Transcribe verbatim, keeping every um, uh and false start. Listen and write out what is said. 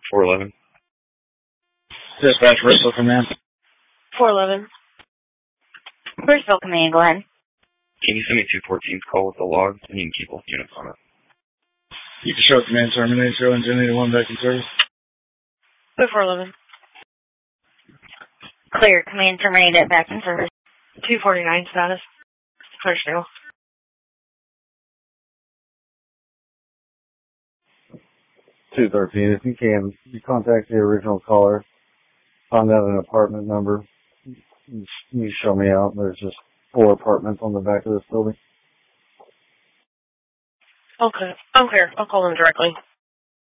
four eleven. Dispatch, Bristol Command. four eleven. Bristol Command, go ahead. Can you send me two fourteen's call with the log? And you can keep both units on it. You can show command terminate, show engine eighty-one back in service. four eleven. Clear, command terminated, back in service. two forty-nine status. Clear still. two thirteen, if you can, you contact the original caller, find out an apartment number. You, you show me out. There's just four apartments on the back of this building. Okay. I'm clear. I'll call them directly.